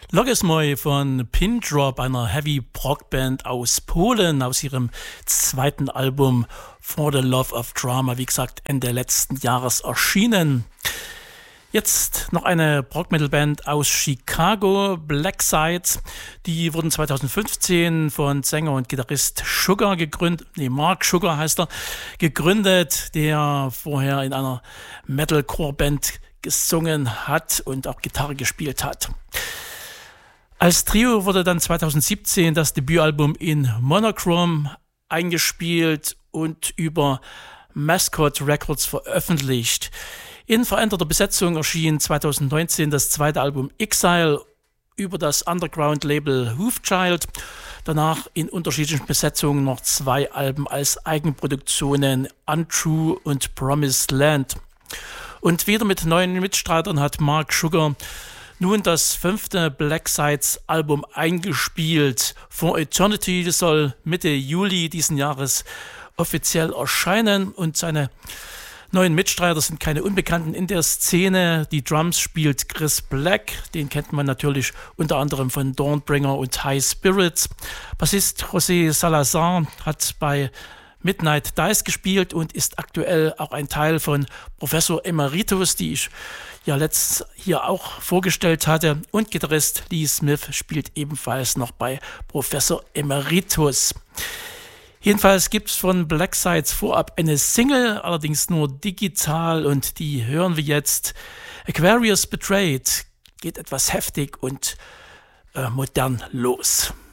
Logismoi von Pin Drop, einer Heavy-Prog-Band aus Polen, aus ihrem zweiten Album For the Love of Drama, wie gesagt, Ende letzten Jahres erschienen. Jetzt noch eine Prog-Metal-Band aus Chicago, Blackside. Die wurden 2015 von Sänger und Gitarrist Sugar gegründet, Mark Sugar heißt er, gegründet, der vorher in einer Metalcore-Band gesungen hat und auch Gitarre gespielt hat. Als Trio wurde dann 2017 das Debütalbum in Monochrome eingespielt und über Mascot Records veröffentlicht. In veränderter Besetzung erschien 2019 das zweite Album Exile über das Underground-Label Hoofchild. Danach in unterschiedlichen Besetzungen noch 2 Alben als Eigenproduktionen, Untrue und Promised Land. Und wieder mit neuen Mitstreitern hat Mark Sugar nun das 5. Blacksides-Album eingespielt. For Eternity soll Mitte Juli diesen Jahres offiziell erscheinen und seine neuen Mitstreiter sind keine Unbekannten in der Szene. Die Drums spielt Chris Black, den kennt man natürlich unter anderem von Dawnbringer und High Spirits. Bassist José Salazar hat bei Midnight Dice gespielt und ist aktuell auch ein Teil von Professor Emeritus, die ich ja letztens hier auch vorgestellt hatte. Und Gitarrist Lee Smith spielt ebenfalls noch bei Professor Emeritus. Jedenfalls gibt es von Blacksides vorab eine Single, allerdings nur digital, und die hören wir jetzt. Aquarius Betrayed geht etwas heftig und modern los.